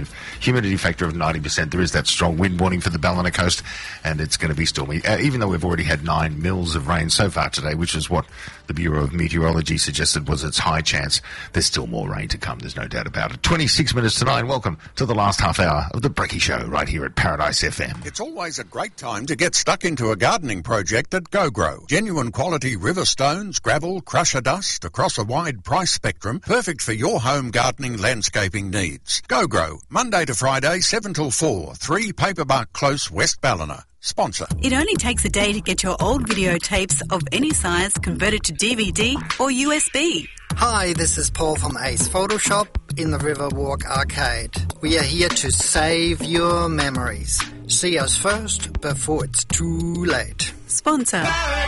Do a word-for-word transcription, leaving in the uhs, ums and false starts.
relative humidity factor of ninety percent. There is that strong wind warning for the Ballina coast, and it's going to be stormy. Uh, even though we've already had nine mils of rain so far today, which is what the Bureau of Meteorology suggested was its high chance, there's still more rain to come. There's no doubt about it. twenty-six minutes to nine. Welcome to the last half hour of the Brekkie Show right here at Paradise F M. It's always a great time to get stuck into a gardening project at GoGrow. Genuine quality river stones, gravel, crusher dust across a wide price spectrum, perfect for your home gardening landscaping needs. GoGrow, Monday to Friday, seven till four, three Paperbark Close, West Ballina. Sponsor. It only takes a day to get your old videotapes of any size converted to D V D or U S B. Hi, this is Paul from Ace Photoshop in the Riverwalk Arcade. We are here to save your memories. See us first before it's too late. Sponsor.